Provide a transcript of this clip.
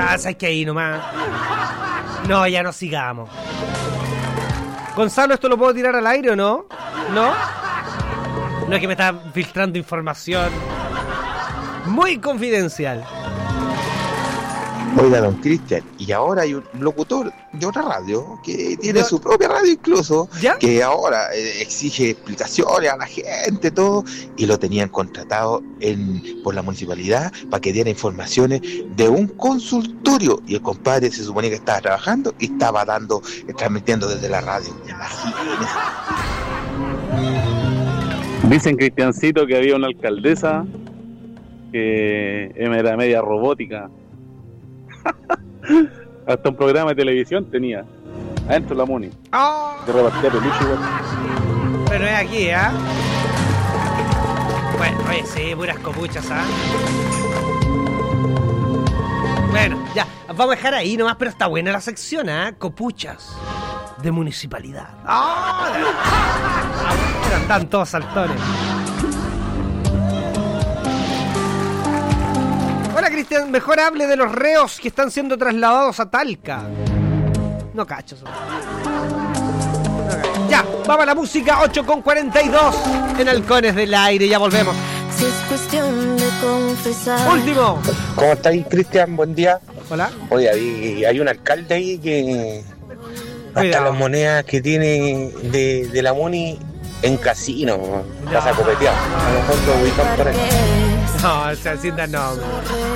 Ya, sabes que ahí nomás. No, ya no sigamos. Gonzalo, ¿esto lo puedo tirar al aire o no? ¿No? No es que me está filtrando información muy confidencial. Oiga, don Cristian, y ahora hay un locutor de otra radio que tiene su propia radio incluso, ¿ya? Que ahora exige explicaciones a la gente, todo, y lo tenían contratado por la municipalidad para que diera informaciones de un consultorio, y el compadre se suponía que estaba trabajando y estaba transmitiendo desde la radio. Imagínense. Dicen, Cristiancito, que había una alcaldesa que era media robótica. Hasta un programa de televisión tenía adentro la Muni. De repartir peluche igual. Pero es aquí, ¿ah? Bueno, oye, sí, puras copuchas, ¿ah? Bueno, ya, vamos a dejar ahí nomás, pero está buena la sección, ¿ah? Copuchas de municipalidad. Eran todos saltones. Hola, Cristian, mejor hable de los reos que están siendo trasladados a Talca. No cacho eso. Ya, vamos a la música, 8:42 en Halcones del Aire, ya volvemos. Si es cuestión de confesar. Último. ¿Cómo estáis, Cristian? Buen día. Hola. Oye, hay un alcalde ahí que hasta las monedas que tiene de la Muni en casino, pasa copeteado. A lo mejor lo ubican por ahí. No, o sea, sin dar nombre.